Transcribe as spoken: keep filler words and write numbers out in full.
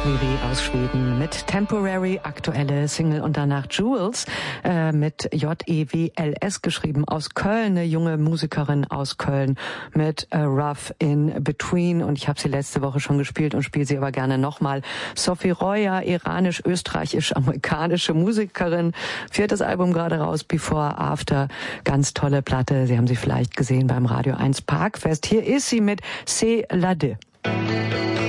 Vivi aus Schweden mit Temporary, aktuelle Single, und danach Jules äh, mit J E W L S geschrieben, aus Köln, eine junge Musikerin aus Köln mit äh, Rough in Between, und ich habe sie letzte Woche schon gespielt und spiele sie aber gerne nochmal. Sophie Roya, iranisch-österreichisch-amerikanische Musikerin, viertes Album gerade raus, Before After, ganz tolle Platte, Sie haben sie vielleicht gesehen beim Radio eins Parkfest. Hier ist sie mit C'est la deux.